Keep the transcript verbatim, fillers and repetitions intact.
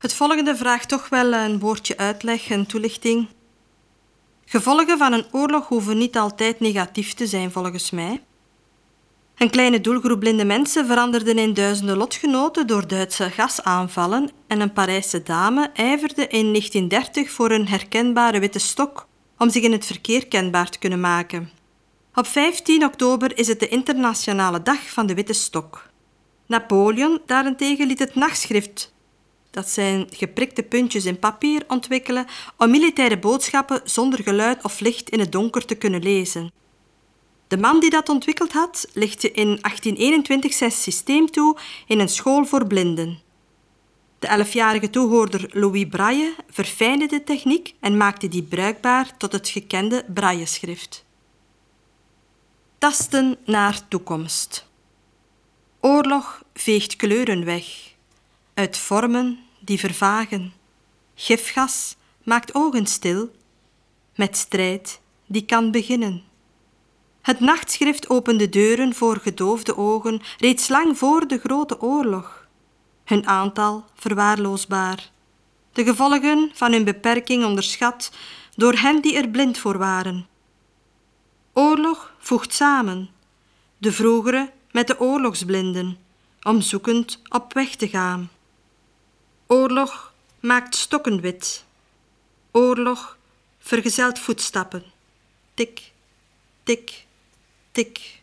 Het volgende vraagt toch wel een woordje uitleg en toelichting. Gevolgen van een oorlog hoeven niet altijd negatief te zijn, volgens mij. Een kleine doelgroep blinde mensen veranderden in duizenden lotgenoten door Duitse gasaanvallen en een Parijse dame ijverde in negentien dertig voor een herkenbare witte stok om zich in het verkeer kenbaar te kunnen maken. Op vijftien oktober is het de internationale dag van de witte stok. Napoleon daarentegen liet het nachtschrift, dat zijn geprikte puntjes in papier, ontwikkelen om militaire boodschappen zonder geluid of licht in het donker te kunnen lezen. De man die dat ontwikkeld had, legde in achttien eenentwintig zijn systeem toe in een school voor blinden. De elfjarige toehoorder Louis Braille verfijnde de techniek en maakte die bruikbaar tot het gekende Brailleschrift. Tasten naar toekomst. Oorlog veegt kleuren weg, uit vormen die vervagen. Gifgas maakt ogen stil, met strijd die kan beginnen. Het nachtschrift opende deuren voor gedoofde ogen reeds lang voor de grote oorlog. Hun aantal verwaarloosbaar. De gevolgen van hun beperking onderschat door hen die er blind voor waren. Oorlog voegt samen, de vroegere met de oorlogsblinden, om zoekend op weg te gaan. Oorlog maakt stokken wit. Oorlog vergezelt voetstappen. Tik, tik, tik.